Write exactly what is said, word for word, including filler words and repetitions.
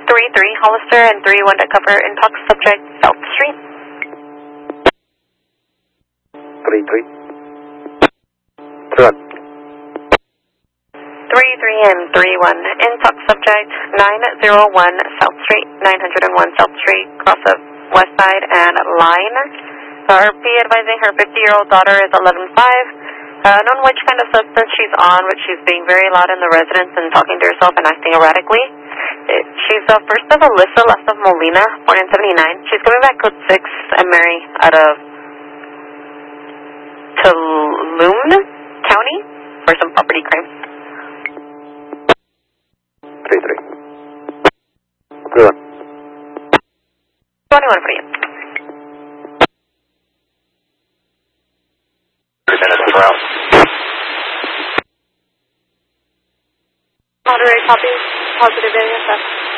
three three Hollister and three one to cover intox subject South Street. three three. three one. three three and three one intox subject nine zero one South Street, nine oh one South Street, cross of West Side and Line. R P advising her fifty-year-old daughter is eleven five. Uh, known which kind of substance she's on, but she's being very loud in the residence and talking to herself and acting erratically. It, she's the first of Alyssa, last of Molina, born in seventy-nine. She's coming back code six and Mary out of Tulum County for some property crime. three three. three one. twenty-one for you. Three minutes around. Monterey copy, positive A S F.